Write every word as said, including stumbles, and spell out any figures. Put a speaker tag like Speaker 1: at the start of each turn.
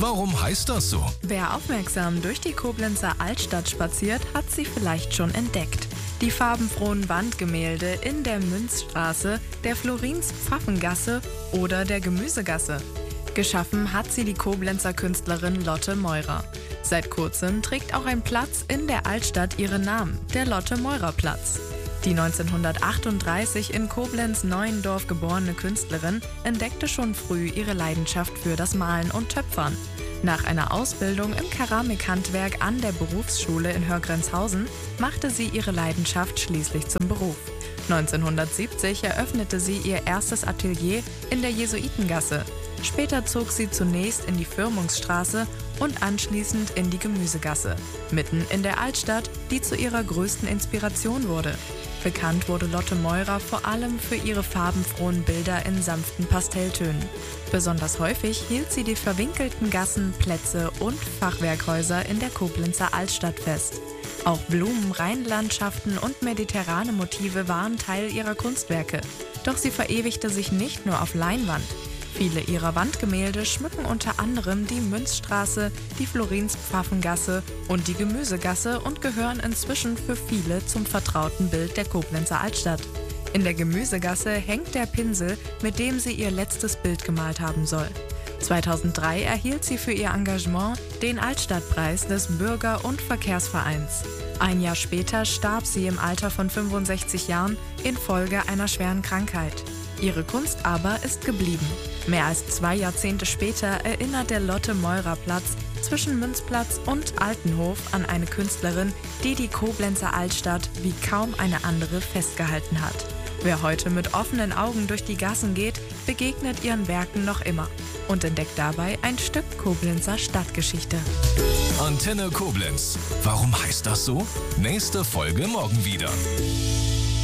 Speaker 1: Warum heißt das so?
Speaker 2: Wer aufmerksam durch die Koblenzer Altstadt spaziert, hat sie vielleicht schon entdeckt. Die farbenfrohen Wandgemälde in der Münzstraße, der Florins-Pfaffengasse oder der Gemüsegasse. Geschaffen hat sie die Koblenzer Künstlerin Lotte Meurer. Seit kurzem trägt auch ein Platz in der Altstadt ihren Namen, der Lotte-Meurer-Platz. Die neunzehnhundertachtunddreißig in Koblenz-Neuendorf geborene Künstlerin entdeckte schon früh ihre Leidenschaft für das Malen und Töpfern. Nach einer Ausbildung im Keramikhandwerk an der Berufsschule in Hörgrenzhausen machte sie ihre Leidenschaft schließlich zum Beruf. neunzehnhundertsiebzig eröffnete sie ihr erstes Atelier in der Jesuitengasse. Später zog sie zunächst in die Firmungsstraße und anschließend in die Gemüsegasse, mitten in der Altstadt, die zu ihrer größten Inspiration wurde. Bekannt wurde Lotte Meurer vor allem für ihre farbenfrohen Bilder in sanften Pastelltönen. Besonders häufig hielt sie die verwinkelten Gassen, Plätze und Fachwerkhäuser in der Koblenzer Altstadt fest. Auch Blumen, Rheinlandschaften und mediterrane Motive waren Teil ihrer Kunstwerke. Doch sie verewigte sich nicht nur auf Leinwand. Viele ihrer Wandgemälde schmücken unter anderem die Münzstraße, die Florins-Pfaffengasse und die Gemüsegasse und gehören inzwischen für viele zum vertrauten Bild der Koblenzer Altstadt. In der Gemüsegasse hängt der Pinsel, mit dem sie ihr letztes Bild gemalt haben soll. zweitausenddrei erhielt sie für ihr Engagement den Altstadtpreis des Bürger- und Verkehrsvereins. Ein Jahr später starb sie im Alter von fünfundsechzig Jahren infolge einer schweren Krankheit. Ihre Kunst aber ist geblieben. Mehr als zwei Jahrzehnte später erinnert der Lotte-Meurer-Platz zwischen Münzplatz und Altenhof an eine Künstlerin, die die Koblenzer Altstadt wie kaum eine andere festgehalten hat. Wer heute mit offenen Augen durch die Gassen geht, begegnet ihren Werken noch immer und entdeckt dabei ein Stück Koblenzer Stadtgeschichte.
Speaker 1: Antenne Koblenz. Warum heißt das so? Nächste Folge morgen wieder.